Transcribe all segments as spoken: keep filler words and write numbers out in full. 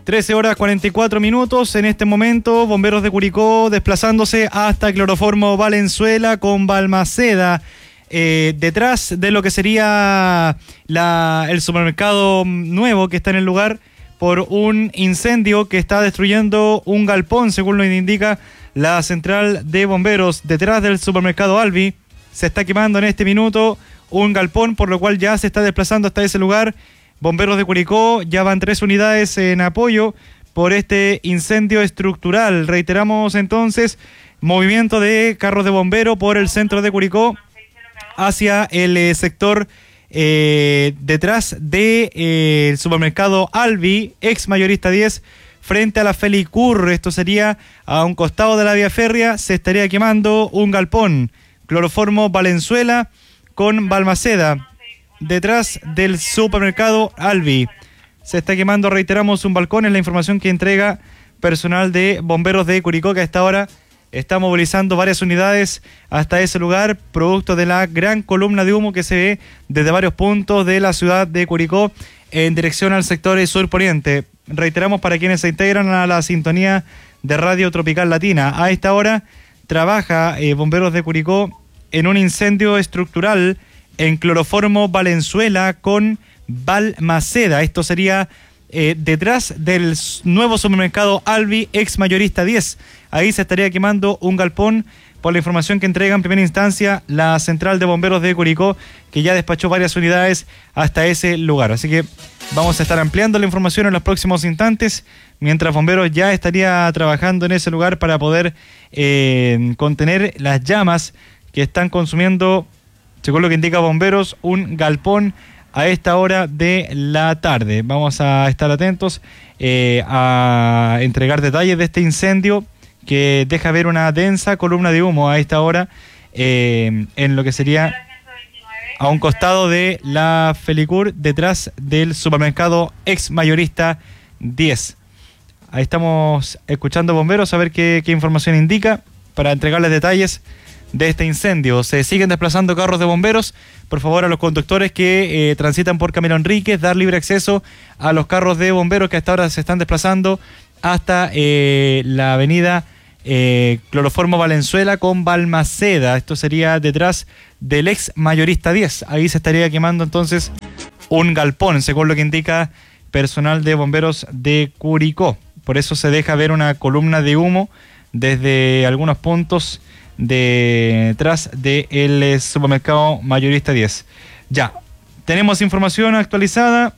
trece horas cuarenta y cuatro minutos. En este momento, bomberos de Curicó desplazándose hasta Cloroformo Valenzuela con Balmaceda, eh, detrás de lo que sería la, el supermercado nuevo que está en el lugar, por un incendio que está destruyendo un galpón, según lo indica la central de bomberos. Detrás del supermercado Albi se está quemando en este minuto un galpón, por lo cual ya se está desplazando hasta ese lugar. Bomberos de Curicó, ya van tres unidades en apoyo por este incendio estructural. Reiteramos entonces, movimiento de carros de bombero por el centro de Curicó hacia el eh, sector eh, detrás del de, eh, el supermercado Albi, ex mayorista diez, frente a la Felicur. Esto sería a un costado de la vía férrea. Se estaría quemando un galpón. Cloroformo Valenzuela con Balmaceda, detrás del supermercado Albi. Se está quemando, reiteramos, un balcón. Es la información que entrega personal de bomberos de Curicó, que a esta hora está movilizando varias unidades hasta ese lugar, producto de la gran columna de humo que se ve desde varios puntos de la ciudad de Curicó en dirección al sector surponiente. Reiteramos, para quienes se integran a la sintonía de Radio Tropical Latina, a esta hora trabaja eh, bomberos de Curicó en un incendio estructural en Cloroformo Valenzuela con Balmaceda. Esto sería eh, detrás del nuevo supermercado Albi, ex mayorista diez. Ahí se estaría quemando un galpón, por la información que entrega en primera instancia la central de bomberos de Curicó, que ya despachó varias unidades hasta ese lugar. Así que vamos a estar ampliando la información en los próximos instantes, mientras bomberos ya estaría trabajando en ese lugar para poder eh, contener las llamas que están consumiendo, según lo que indica bomberos, un galpón a esta hora de la tarde. Vamos a estar atentos eh, a entregar detalles de este incendio que deja ver una densa columna de humo a esta hora eh, en lo que sería a un costado de la Felicur, detrás del supermercado ex mayorista diez. Ahí estamos escuchando bomberos a ver qué, qué información indica para entregarles detalles de este incendio. Se siguen desplazando carros de bomberos. Por favor, a los conductores que eh, transitan por Camilo Enríquez, dar libre acceso a los carros de bomberos que hasta ahora se están desplazando hasta eh, la avenida eh, Cloroformo Valenzuela con Balmaceda. Esto sería detrás del ex mayorista diez. Ahí se estaría quemando entonces un galpón, según lo que indica personal de bomberos de Curicó. Por eso se deja ver una columna de humo desde algunos puntos detrás del supermercado mayorista diez. Ya, tenemos información actualizada.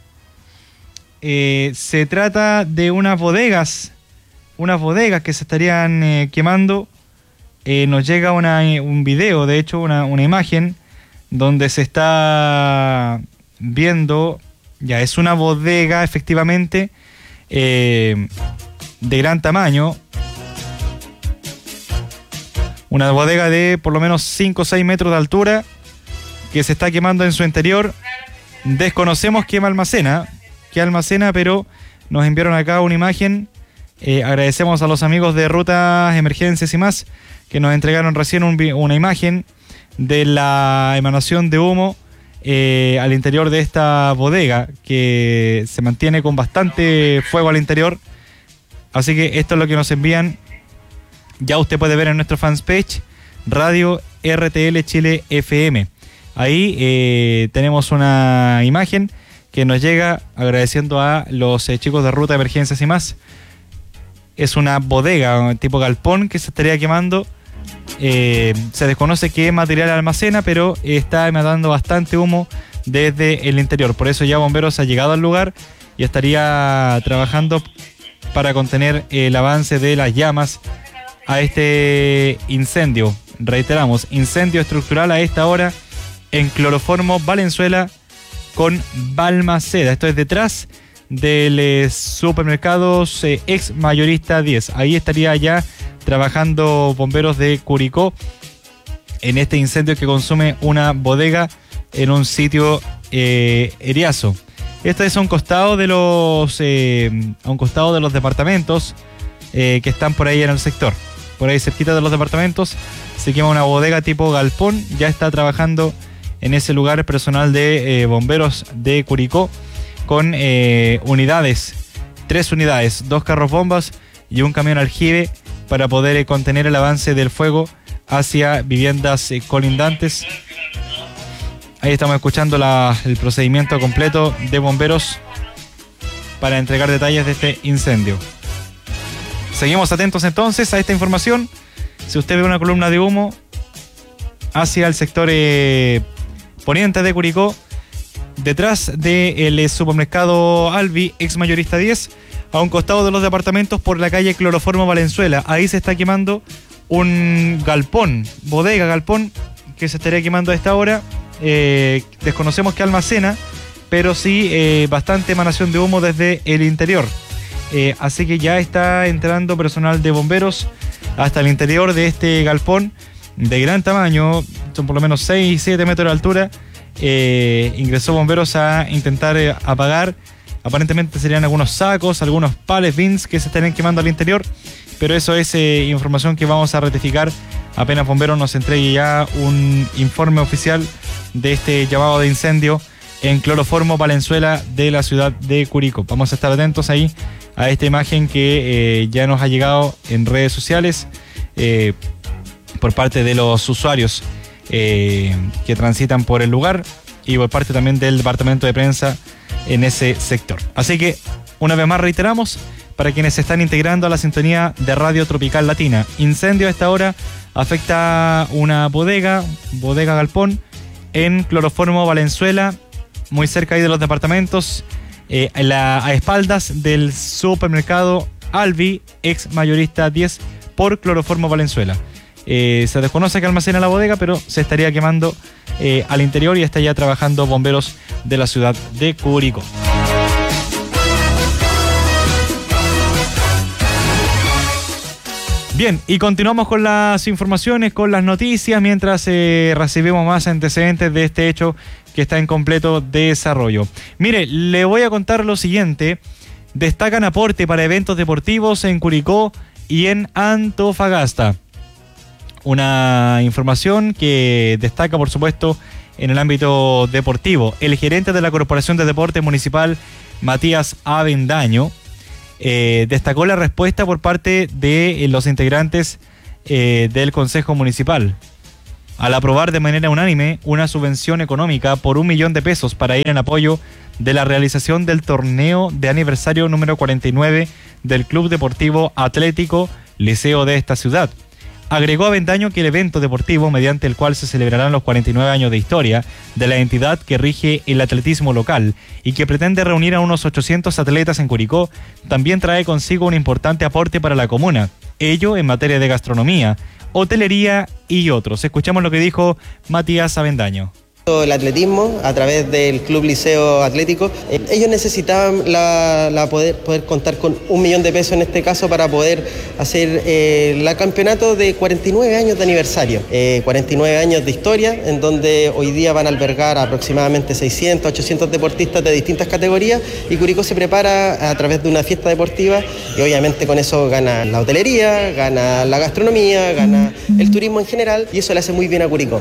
Eh, se trata de unas bodegas, unas bodegas que se estarían eh, quemando. Eh, nos llega una, un video, de hecho, una, una imagen donde se está viendo, ya es una bodega efectivamente eh, de gran tamaño. Una bodega de por lo menos cinco o seis metros de altura que se está quemando en su interior. Desconocemos qué almacena, qué almacena, pero nos enviaron acá una imagen. Eh, agradecemos a los amigos de Rutas, Emergencias y más que nos entregaron recién un, una imagen de la emanación de humo eh, al interior de esta bodega, que se mantiene con bastante fuego al interior. Así que esto es lo que nos envían. Ya usted puede ver en nuestro fanpage Radio R T L Chile F M. Ahí eh, tenemos una imagen que nos llega agradeciendo a los eh, chicos de Ruta, Emergencias y más. Es una bodega tipo galpón que se estaría quemando. Eh, se desconoce qué material almacena, pero está emanando bastante humo desde el interior. Por eso ya bomberos ha llegado al lugar y estaría trabajando para contener el avance de las llamas a este incendio. Reiteramos, incendio estructural a esta hora en Cloroformo Valenzuela con Balmaceda. Esto es detrás del eh, supermercado eh, ex mayorista diez. Ahí estaría ya trabajando bomberos de Curicó en este incendio que consume una bodega en un sitio eh, Eriazo. Este es a un costado de los eh, a un costado de los departamentos eh, que están por ahí en el sector. Por ahí cerquita de los departamentos se quema una bodega tipo galpón. Ya está trabajando en ese lugar personal de eh, bomberos de Curicó con eh, unidades tres unidades, dos carros bombas y un camión aljibe para poder eh, contener el avance del fuego hacia viviendas eh, colindantes. Ahí estamos escuchando la, el procedimiento completo de bomberos para entregar detalles de este incendio. Seguimos atentos entonces a esta información. Si usted ve una columna de humo hacia el sector eh, poniente de Curicó, detrás del supermercado Alvi, ex mayorista diez, a un costado de los departamentos por la calle Cloroformo Valenzuela. Ahí se está quemando un galpón, bodega galpón, que se estaría quemando a esta hora. Eh, desconocemos qué almacena, pero sí eh, bastante emanación de humo desde el interior. Eh, así que ya está entrando personal de bomberos hasta el interior de este galpón de gran tamaño, son por lo menos seis, siete metros de altura. Eh, ingresó bomberos a intentar eh, apagar. Aparentemente serían algunos sacos, algunos pallet bins que se estarían quemando al interior, pero eso es eh, información que vamos a ratificar apenas bomberos nos entregue ya un informe oficial de este llamado de incendio en Cloroformo Valenzuela de la ciudad de Curicó. Vamos a estar atentos ahí a esta imagen que eh, ya nos ha llegado en redes sociales eh, por parte de los usuarios eh, que transitan por el lugar y por parte también del departamento de prensa en ese sector. Así que, una vez más reiteramos, para quienes se están integrando a la sintonía de Radio Tropical Latina, incendio a esta hora afecta una bodega, bodega galpón, en Cloroformo Valenzuela, muy cerca ahí de los departamentos, eh, a, la, a espaldas del supermercado Alvi, ex mayorista diez, por Cloroformo Valenzuela. Eh, se desconoce que almacena la bodega, pero se estaría quemando eh, al interior y está ya trabajando bomberos de la ciudad de Curicó. Bien, y continuamos con las informaciones, con las noticias, mientras eh, recibimos más antecedentes de este hecho que está en completo desarrollo. Mire, le voy a contar lo siguiente. Destacan aporte para eventos deportivos en Curicó y en Antofagasta. Una información que destaca, por supuesto, en el ámbito deportivo. El gerente de la Corporación de Deportes Municipal, Matías Avendaño, eh, destacó la respuesta por parte de los integrantes eh, del Consejo Municipal al aprobar de manera unánime una subvención económica por un millón de pesos para ir en apoyo de la realización del torneo de aniversario número cuarenta y nueve del Club Deportivo Atlético Liceo de esta ciudad. Agregó Avendaño que el evento deportivo, mediante el cual se celebrarán los cuarenta y nueve años de historia de la entidad que rige el atletismo local y que pretende reunir a unos ochocientos atletas en Curicó, también trae consigo un importante aporte para la comuna, ello en materia de gastronomía, hotelería y otros. Escuchamos lo que dijo Matías Avendaño. El atletismo a través del Club Liceo Atlético, eh, ellos necesitaban la, la poder, poder contar con un millón de pesos en este caso para poder hacer eh, el campeonato de cuarenta y nueve años de aniversario, eh, cuarenta y nueve años de historia, en donde hoy día van a albergar aproximadamente seiscientos, ochocientos deportistas de distintas categorías, y Curicó se prepara a través de una fiesta deportiva y obviamente con eso gana la hotelería, gana la gastronomía, gana el turismo en general, y eso le hace muy bien a Curicó.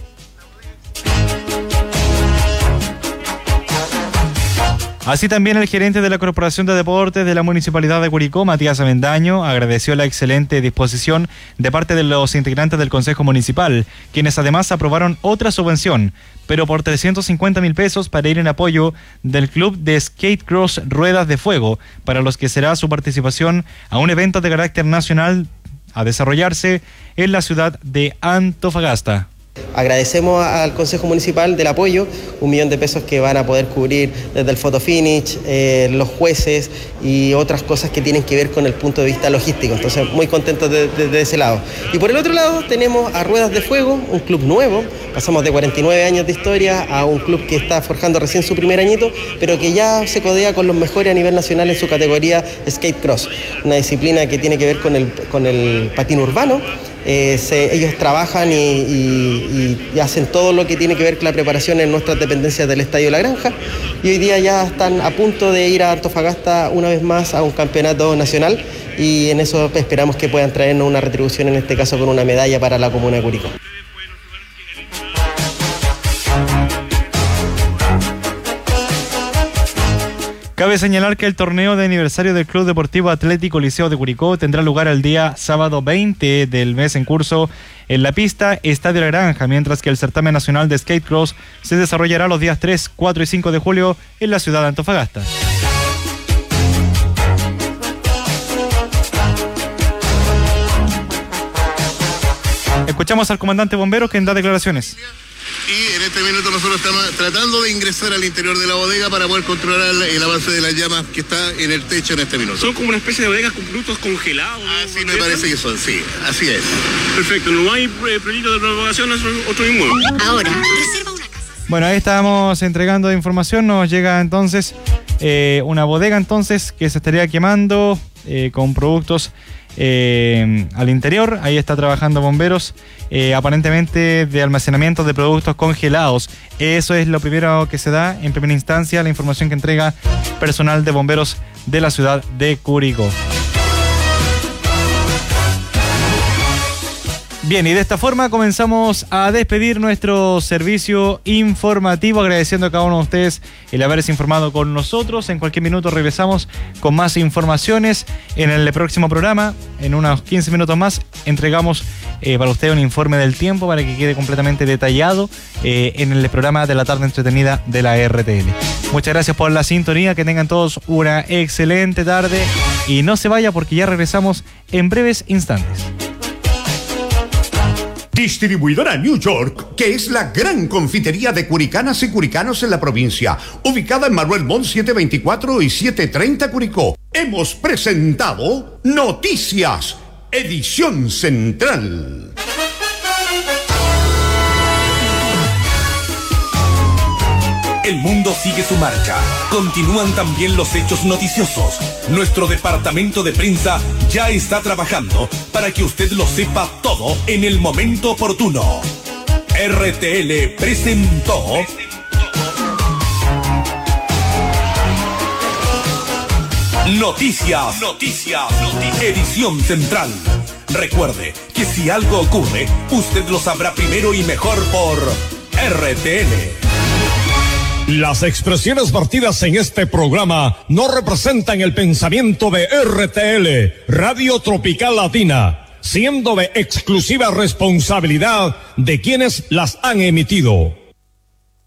Así también el gerente de la Corporación de Deportes de la Municipalidad de Curicó, Matías Avendaño, agradeció la excelente disposición de parte de los integrantes del Consejo Municipal, quienes además aprobaron otra subvención, pero por trescientos cincuenta mil pesos para ir en apoyo del Club de Skate Cross Ruedas de Fuego, para los que será su participación a un evento de carácter nacional a desarrollarse en la ciudad de Antofagasta. Agradecemos al Consejo Municipal del apoyo, un millón de pesos que van a poder cubrir desde el photo finish, eh, los jueces y otras cosas que tienen que ver con el punto de vista logístico. Entonces, muy contentos de, de, de ese lado. Y por el otro lado tenemos a Ruedas de Fuego, un club nuevo. Pasamos de cuarenta y nueve años de historia a un club que está forjando recién su primer añito, pero que ya se codea con los mejores a nivel nacional en su categoría Skate Cross, una disciplina que tiene que ver con el, con el patín urbano. Eh, se, ellos trabajan y, y, y hacen todo lo que tiene que ver con la preparación en nuestras dependencias del Estadio La Granja, y hoy día ya están a punto de ir a Antofagasta una vez más a un campeonato nacional, y en eso esperamos que puedan traernos una retribución, en este caso con una medalla para la comuna de Curicó. Cabe señalar que el torneo de aniversario del Club Deportivo Atlético Liceo de Curicó tendrá lugar el día sábado veinte del mes en curso en la pista Estadio La Granja, mientras que el certamen nacional de skate cross se desarrollará los días tres, cuatro y cinco de julio en la ciudad de Antofagasta. Escuchamos al comandante Bomberos, quien da declaraciones. Y en este minuto nosotros estamos tratando de ingresar al interior de la bodega para poder controlar el, el avance de las llamas que está en el techo en este minuto. Son como una especie de bodegas con productos congelados. Así me parece que son, sí, así es. Perfecto, no hay eh, proyecto de propagación a otro inmueble. Ahora, reserva una casa. Bueno, ahí estamos entregando información, nos llega entonces eh, una bodega entonces que se estaría quemando eh, con productos eh, al interior. Ahí está trabajando bomberos, eh, aparentemente de almacenamiento de productos congelados. Eso es lo primero que se da en primera instancia, la información que entrega personal de bomberos de la ciudad de Curicó. Bien, y de esta forma comenzamos a despedir nuestro servicio informativo, agradeciendo a cada uno de ustedes el haberse informado con nosotros. En cualquier minuto regresamos con más informaciones. En el próximo programa, en unos quince minutos más, entregamos eh, para usted un informe del tiempo para que quede completamente detallado eh, en el programa de la tarde entretenida de la R T L. Muchas gracias por la sintonía, que tengan todos una excelente tarde y no se vaya porque ya regresamos en breves instantes. Distribuidora New York, que es la gran confitería de curicanas y curicanos en la provincia, ubicada en Manuel Montt setecientos veinticuatro y setecientos treinta Curicó. Hemos presentado Noticias, edición central. El mundo sigue su marcha. Continúan también los hechos noticiosos. Nuestro departamento de prensa ya está trabajando para que usted lo sepa todo en el momento oportuno. R T L presentó Noticias, Noticias, Noticias, edición central. Recuerde que si algo ocurre, usted lo sabrá primero y mejor por R T L. Las expresiones vertidas en este programa no representan el pensamiento de R T L, Radio Tropical Latina, siendo de exclusiva responsabilidad de quienes las han emitido.